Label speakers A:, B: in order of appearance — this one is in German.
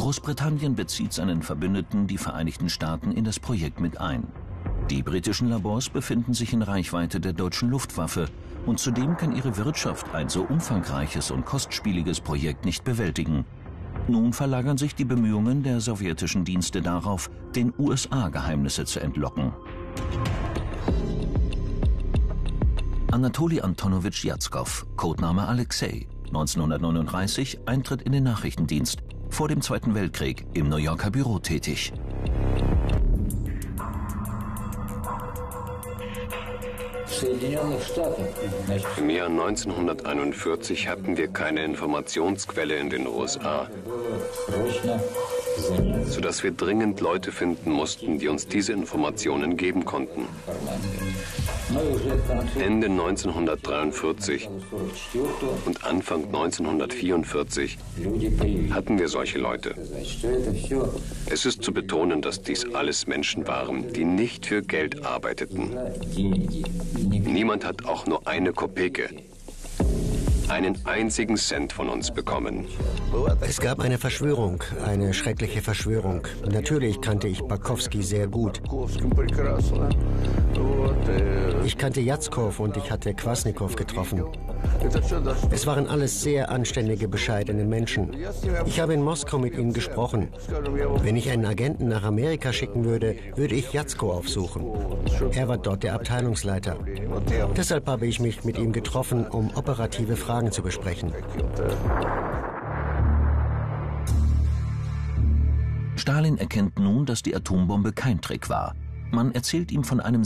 A: Großbritannien bezieht seinen Verbündeten, die Vereinigten Staaten, in das Projekt mit ein. Die britischen Labors befinden sich in Reichweite der deutschen Luftwaffe und zudem kann ihre Wirtschaft ein so umfangreiches und kostspieliges Projekt nicht bewältigen. Nun verlagern sich die Bemühungen der sowjetischen Dienste darauf, den USA Geheimnisse zu entlocken. Anatoli Antonowitsch Jatzkow, Codename Alexei, 1939, Eintritt in den Nachrichtendienst, vor dem Zweiten Weltkrieg im New Yorker Büro tätig.
B: Im Jahr 1941 hatten wir keine Informationsquelle in den USA, sodass wir dringend Leute finden mussten, die uns diese Informationen geben konnten. Ende 1943 und Anfang 1944 hatten wir solche Leute. Es ist zu betonen, dass dies alles Menschen waren, die nicht für Geld arbeiteten. Niemand hat auch nur eine Kopeke, einen einzigen Cent von uns bekommen.
C: Es gab eine Verschwörung, eine schreckliche Verschwörung. Natürlich kannte ich Bakowski sehr gut. Ich kannte Jatzkow und ich hatte Kwasnikow getroffen. Es waren alles sehr anständige, bescheidene Menschen. Ich habe in Moskau mit ihnen gesprochen. Wenn ich einen Agenten nach Amerika schicken würde, würde ich Jatzkow aufsuchen. Er war dort der Abteilungsleiter. Deshalb habe ich mich mit ihm getroffen, um operative Fragen zu besprechen.
A: Stalin erkennt nun, dass die Atombombe kein Trick war. Man erzählt ihm von einem